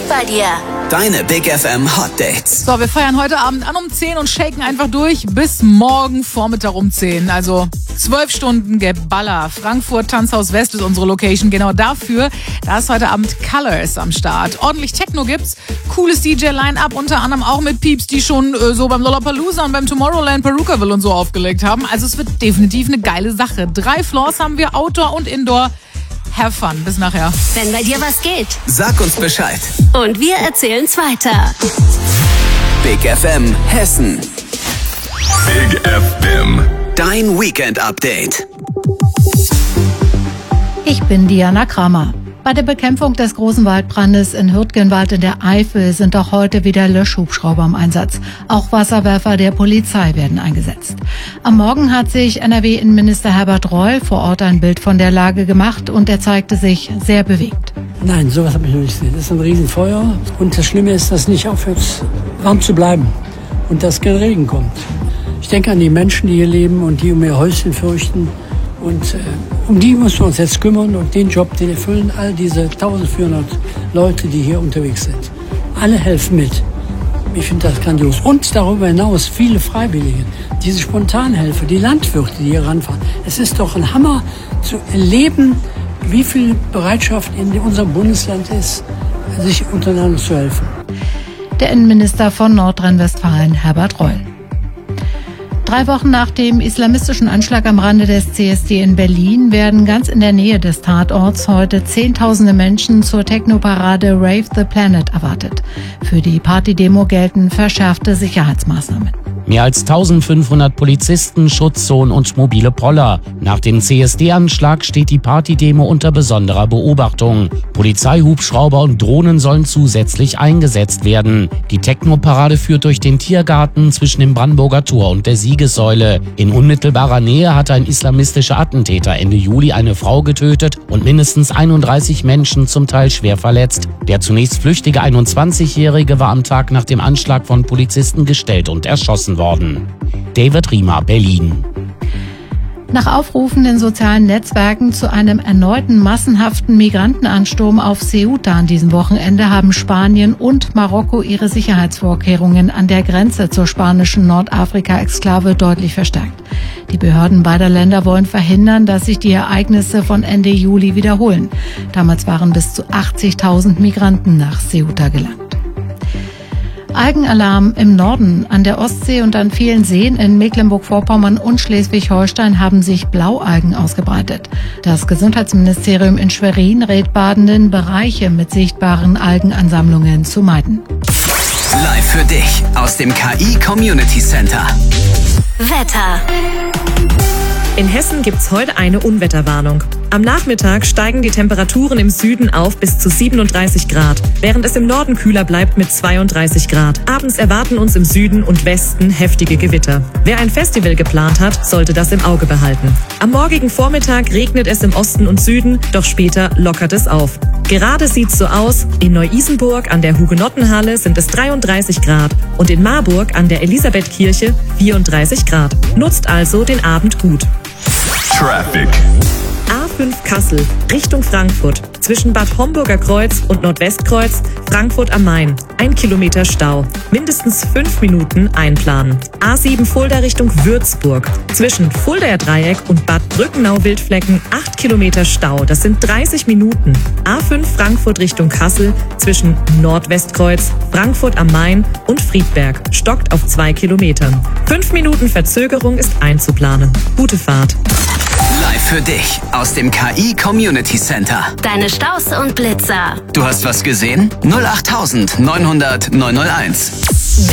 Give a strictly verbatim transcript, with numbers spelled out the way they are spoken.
bei dir. Deine Big F M Hot Dates. So, wir feiern heute Abend an um zehn und shaken einfach durch bis morgen Vormittag um zehn. Also zwölf Stunden Geballer. Frankfurt Tanzhaus West ist unsere Location. Genau dafür, da ist heute Abend Colors am Start. Ordentlich Techno gibt's. Cooles D J-Line-Up, unter anderem auch mit Pieps, die schon äh, so beim Lollapalooza und beim Tomorrowland Perukaville und so aufgelegt haben. Also es wird definitiv eine geile Sache. Drei Floors haben wir, Outdoor und Indoor. Have fun. Bis nachher. Wenn bei dir was geht. Sag uns Bescheid. Und wir erzählen's weiter. Big F M Hessen. Big F M. Dein Weekend Update. Ich bin Diana Kramer. Bei der Bekämpfung des großen Waldbrandes in Hürtgenwald in der Eifel sind auch heute wieder Löschhubschrauber im Einsatz. Auch Wasserwerfer der Polizei werden eingesetzt. Am Morgen hat sich N R W-Innenminister Herbert Reul vor Ort ein Bild von der Lage gemacht und er zeigte sich sehr bewegt. Nein, sowas habe ich noch nicht gesehen. Das ist ein Riesenfeuer und das Schlimme ist, dass es nicht aufhört, warm zu bleiben und dass kein Regen kommt. Ich denke an die Menschen, die hier leben und die um ihr Häuschen fürchten. Und äh, um die müssen wir uns jetzt kümmern und den Job, den erfüllen all diese eintausendvierhundert Leute, die hier unterwegs sind. Alle helfen mit. Ich finde das grandios. Und darüber hinaus viele Freiwillige, diese Spontanhelfer, die Landwirte, die hier ranfahren. Es ist doch ein Hammer zu erleben, wie viel Bereitschaft in unserem Bundesland ist, sich untereinander zu helfen. Der Innenminister von Nordrhein-Westfalen, Herbert Reul. Drei Wochen nach dem islamistischen Anschlag am Rande des C S D in Berlin werden ganz in der Nähe des Tatorts heute Zehntausende Menschen zur Technoparade Rave the Planet erwartet. Für die Partydemo gelten verschärfte Sicherheitsmaßnahmen. Mehr als eintausendfünfhundert Polizisten, Schutzzonen und mobile Poller. Nach dem C S D-Anschlag steht die Partydemo unter besonderer Beobachtung. Polizeihubschrauber und Drohnen sollen zusätzlich eingesetzt werden. Die Technoparade führt durch den Tiergarten zwischen dem Brandenburger Tor und der Siegessäule. In unmittelbarer Nähe hatte ein islamistischer Attentäter Ende Juli eine Frau getötet und mindestens einunddreißig Menschen zum Teil schwer verletzt. Der zunächst flüchtige einundzwanzigjährige war am Tag nach dem Anschlag von Polizisten gestellt und erschossen worden. David Riemer, Berlin. Nach Aufrufen in sozialen Netzwerken zu einem erneuten massenhaften Migrantenansturm auf Ceuta an diesem Wochenende haben Spanien und Marokko ihre Sicherheitsvorkehrungen an der Grenze zur spanischen Nordafrika-Exklave deutlich verstärkt. Die Behörden beider Länder wollen verhindern, dass sich die Ereignisse von Ende Juli wiederholen. Damals waren bis zu achtzigtausend Migranten nach Ceuta gelangt. Algenalarm im Norden. An der Ostsee und an vielen Seen in Mecklenburg-Vorpommern und Schleswig-Holstein haben sich Blaualgen ausgebreitet. Das Gesundheitsministerium in Schwerin rät Badenden, Bereiche mit sichtbaren Algenansammlungen zu meiden. Live für dich aus dem K I Community Center. Wetter. In Hessen gibt's heute eine Unwetterwarnung. Am Nachmittag steigen die Temperaturen im Süden auf bis zu siebenunddreißig Grad, während es im Norden kühler bleibt mit zweiunddreißig Grad. Abends erwarten uns im Süden und Westen heftige Gewitter. Wer ein Festival geplant hat, sollte das im Auge behalten. Am morgigen Vormittag regnet es im Osten und Süden, doch später lockert es auf. Gerade sieht's so aus, in Neu-Isenburg an der Hugenottenhalle sind es dreiunddreißig Grad und in Marburg an der Elisabethkirche vierunddreißig Grad. Nutzt also den Abend gut. Traffic. A fünf Kassel, Richtung Frankfurt. Zwischen Bad Homburger Kreuz und Nordwestkreuz, Frankfurt am Main. Ein Kilometer Stau. Mindestens fünf Minuten einplanen. A sieben Fulda Richtung Würzburg. Zwischen Fuldaer Dreieck und Bad Brückenau-Wildflecken acht Kilometer Stau. Das sind dreißig Minuten. A fünf Frankfurt Richtung Kassel. Zwischen Nordwestkreuz, Frankfurt am Main und Friedberg. Stockt auf zwei Kilometern. Fünf Minuten Verzögerung ist einzuplanen. Gute Fahrt. Live für dich aus dem K I Community Center. Deine Staus und Blitzer. Du hast was gesehen? null acht neunhundert neunhunderteins.